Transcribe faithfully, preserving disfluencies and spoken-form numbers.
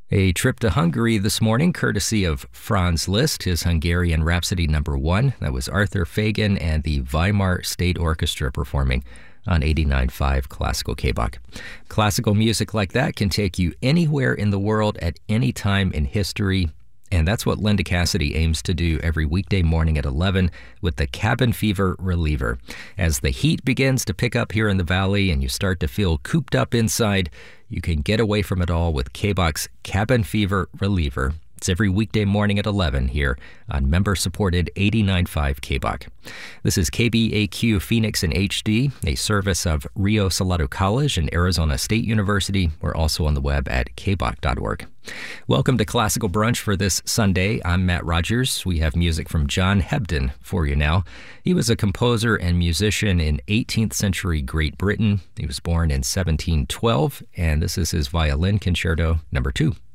A trip to Hungary this morning, courtesy of Franz Liszt, his Hungarian Rhapsody number one. That was Arthur Fagan and the Weimar State Orchestra performing on eighty-nine point five Classical K B O C. Classical music like that can take you anywhere in the world at any time in history. And that's what Linda Cassidy aims to do every weekday morning at eleven with the Cabin Fever Reliever. As the heat begins to pick up here in the valley and you start to feel cooped up inside, you can get away from it all with K B O C's Cabin Fever Reliever. It's every weekday morning at eleven here on member-supported eighty-nine point five K B O C. This is K B A Q Phoenix in H D, a service of Rio Salado College and Arizona State University. We're also on the web at k b o c dot org. Welcome to Classical Brunch for this Sunday. I'm Matt Rogers. We have music from John Hebden for you now. He was a composer and musician in eighteenth century Great Britain. He was born in seventeen twelve, and this is his Violin Concerto number two.